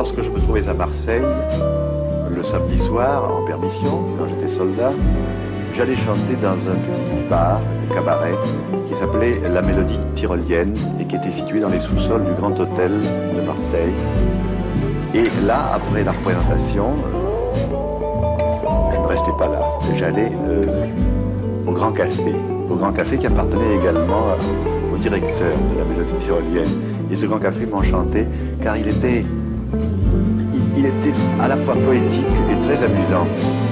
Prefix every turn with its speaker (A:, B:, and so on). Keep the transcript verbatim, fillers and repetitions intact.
A: lorsque je me trouvais à Marseille, le samedi soir, en permission, quand j'étais soldat, j'allais chanter dans un petit bar, un cabaret, qui s'appelait La Mélodie Tyrolienne et qui était situé dans les sous-sols du Grand Hôtel de Marseille. Et là, après la représentation, je ne restais pas là. J'allais euh, au Grand Café, au Grand Café qui appartenait également au directeur de La Mélodie Tyrolienne. Et ce Grand Café m'enchantait car il était, il, il était à la fois poétique et très amusant.